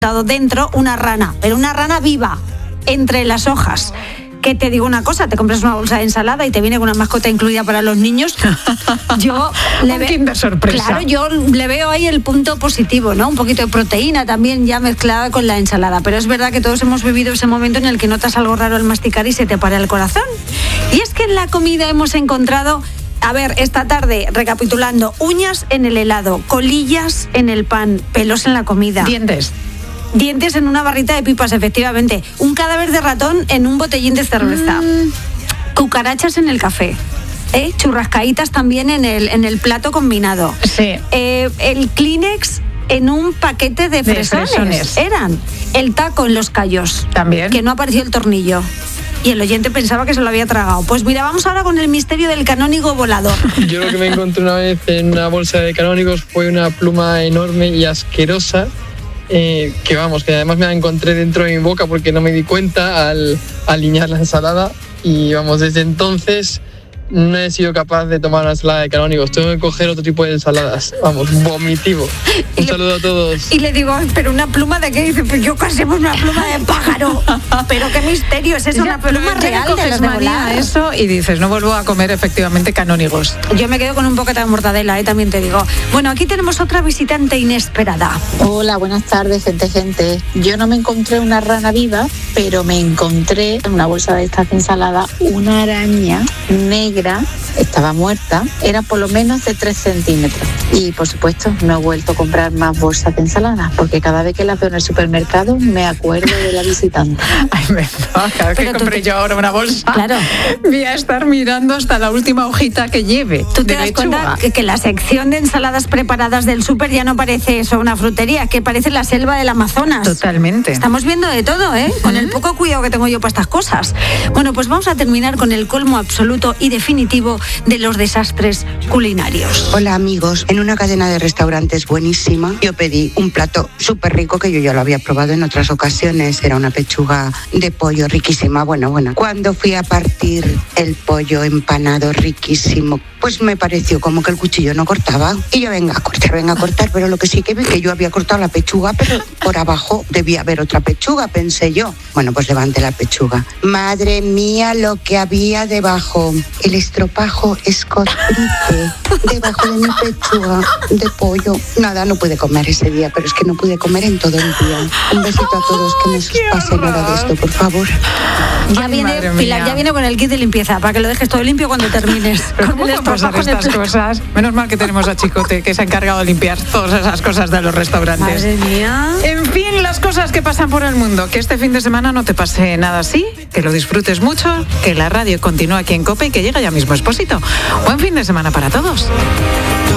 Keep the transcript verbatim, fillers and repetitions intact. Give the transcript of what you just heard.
estado dentro una rana, pero una rana viva, entre las hojas. Que te digo una cosa, te compras una bolsa de ensalada y te viene con una mascota incluida para los niños. Yo le veo de sorpresa. Claro, yo le veo ahí el punto positivo, ¿no? Un poquito de proteína también ya mezclada con la ensalada. Pero es verdad que todos hemos vivido ese momento en el que notas algo raro al masticar y se te para el corazón. Y es que en la comida hemos encontrado, a ver, esta tarde, recapitulando, uñas en el helado, colillas en el pan, pelos en la comida. Dientes. Dientes en una barrita de pipas, efectivamente. Un cadáver de ratón en un botellín de cerveza. Mm. Cucarachas en el café. ¿Eh? Churrascaditas también en el, en el plato combinado. Sí. Eh, el Kleenex en un paquete de fresones. de fresones. Eran. El taco en los callos. También. Que no apareció el tornillo. Y el oyente pensaba que se lo había tragado. Pues mira, vamos ahora con el misterio del canónigo volador. Yo lo que me encontré una vez en una bolsa de canónigos fue una pluma enorme y asquerosa. Eh, que vamos, que además me la encontré dentro de mi boca porque no me di cuenta al alinear la ensalada y vamos, desde entonces no he sido capaz de tomar una ensalada de canónigos, tengo que coger otro tipo de ensaladas, vamos, vomitivo. Un le, saludo a todos. Y le digo, ¿pero una pluma de qué? Dice, pues yo casi una pluma de pájaro. Pero qué misterio, es eso, ya, una pluma real de las de volar. Eso y dices, no vuelvo a comer efectivamente canónigos. Yo me quedo con un poquito de mortadela, ¿eh? También te digo. Bueno, aquí tenemos otra visitante inesperada. Hola, buenas tardes, gente, gente. Yo no me encontré una rana viva, pero me encontré en una bolsa de estas de ensalada una araña negra. Estaba muerta, era por lo menos de tres centímetros. Y por supuesto no he vuelto a comprar más bolsas de ensalada, porque cada vez que las veo en el supermercado me acuerdo de la visitante. Ay, me no, cada vez que compré yo ahora una bolsa, claro, voy a estar mirando hasta la última hojita que lleve. ¿Tú te de das lechuga. cuenta que, que la sección de ensaladas preparadas del súper ya no parece eso, una frutería, que parece la selva del Amazonas? Totalmente. Estamos viendo de todo, ¿eh? Con el poco cuidado que tengo yo para estas cosas. Bueno, pues vamos a terminar con el colmo absoluto y definitivo de los desastres culinarios. Hola amigos, en una cadena de restaurantes buenísima yo pedí un plato súper rico que yo ya lo había probado en otras ocasiones, era una pechuga de pollo riquísima, bueno, bueno. Cuando fui a partir el pollo empanado riquísimo, pues me pareció como que el cuchillo no cortaba y yo venga a cortar, venga a cortar, pero lo que sí que vi que yo había cortado la pechuga, pero por abajo debía haber otra pechuga, pensé yo. Bueno, pues levanté la pechuga. Madre mía, lo que había debajo, el estropajo escotbrite debajo de mi pechuga de pollo. Nada, no pude comer ese día, pero es que no pude comer en todo el día. Un besito a todos, que no os pase nada de esto, por favor. Ya Ay, viene, Pilar, ya viene con el kit de limpieza, para que lo dejes todo limpio cuando termines. Pero con ¿cómo el pasar estas cosas? Menos mal que tenemos a Chicote, que se ha encargado de limpiar todas esas cosas de los restaurantes. Madre mía. En fin, las cosas que pasan por el mundo. Que este fin de semana no te pase nada así, que lo disfrutes mucho, que la radio continúe aquí en COPE y que llega ya mismo Expósito. Buen fin de semana para todos.